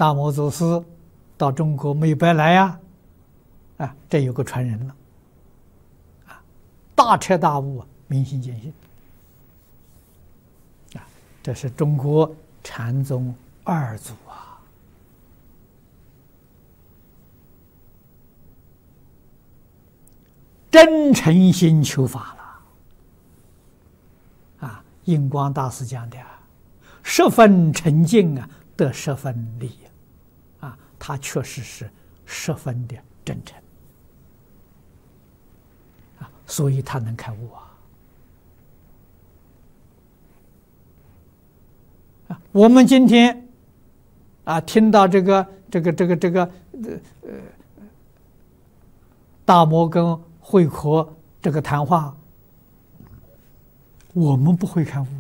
大摩祖师到中国没有白来呀，这有个传人了，大彻大悟，明心见性，这是中国禅宗二祖啊，真诚心求法了，印光大师讲的十分沉静得十分利他确实是十分的真诚所以他能开悟我们今天听到这个大摩跟慧可这个谈话，我们不会开悟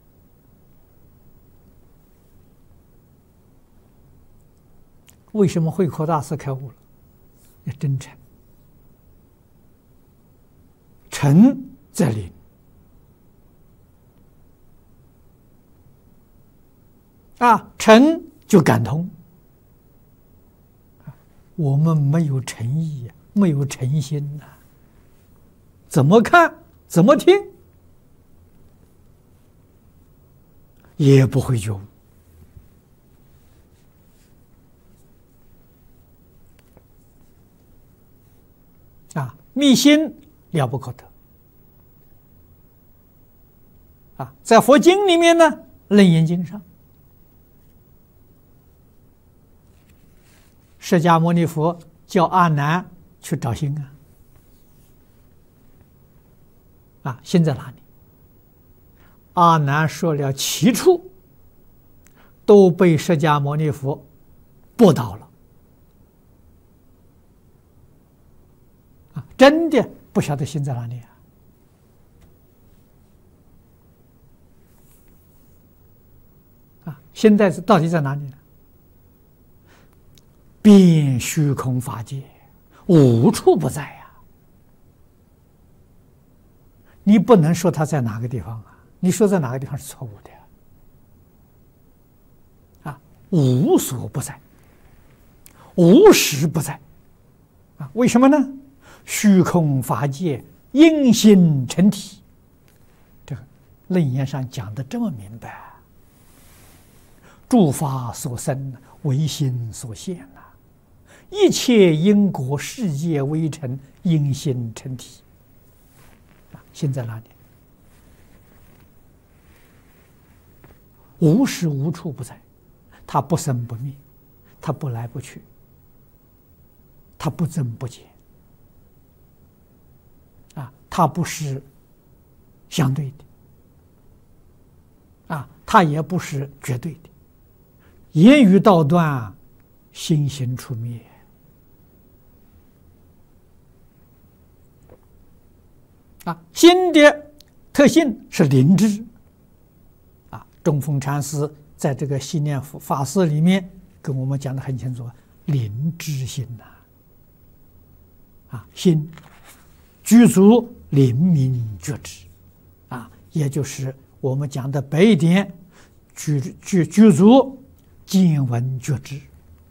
为什么慧可大师开悟了？要真诚，诚则灵诚就感通。我们没有诚意没有诚心怎么看怎么听也不会觉悟密心了不可得在佛经里面呢，《楞严经》上，释迦牟尼佛叫阿难去找心心在哪里？阿难说了7处，都被释迦牟尼佛驳倒了。真的不晓得心在哪里现在到底在哪里呢？遍虚空法界，无处不在你不能说它在哪个地方你说在哪个地方是错误的无所不在，无时不在为什么呢？虚空法界因心成体，这个楞严上讲的这么明白诸法所生唯心所现一切因果世界微尘因心成体心在哪里？无时无处不在，它不生不灭，它不来不去，它不增不减它不是相对的它也不是绝对的，言语道断，心行出灭心的特性是灵知中峰禅师在这个系念法师里面跟我们讲得很清楚，灵知心心具足灵明觉知也就是我们讲的白一点，具足见闻觉知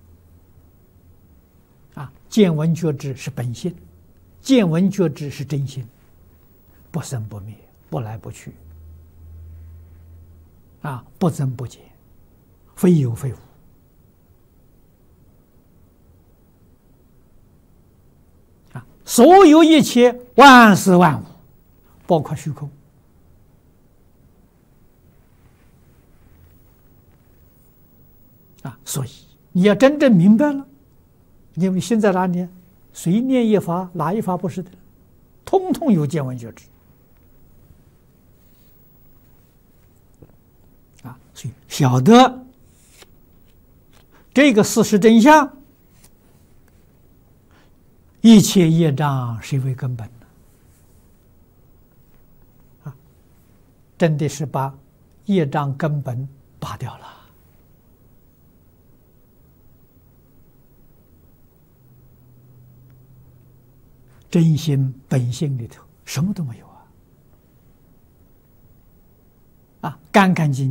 见闻觉知是本性，见闻觉知是真心，不生不灭，不来不去不增不减，非有非无所有一切万事万物，包括虚空所以你要真正明白了，因为心在哪里？随念一法，哪一法不是的？通通有见闻觉知所以晓得这个事实真相，一切业障谁为根本呢？真的是把业障根本拔掉了。真心本性里头什么都没有干干净净。